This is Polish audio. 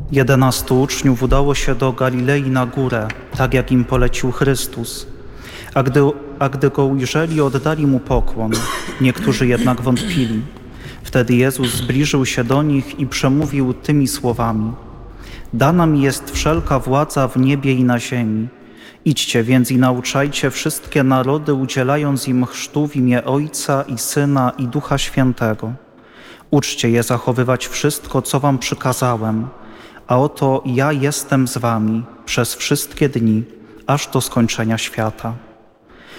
11 uczniów udało się do Galilei na górę, tak jak im polecił Chrystus. A gdy go ujrzeli, oddali mu pokłon. Niektórzy jednak wątpili. Wtedy Jezus zbliżył się do nich i przemówił tymi słowami: Dana mi jest wszelka władza w niebie i na ziemi. Idźcie więc i nauczajcie wszystkie narody, udzielając im chrztu w imię Ojca i Syna i Ducha Świętego. Uczcie je zachowywać wszystko, co wam przykazałem, a oto ja jestem z wami przez wszystkie dni, aż do skończenia świata.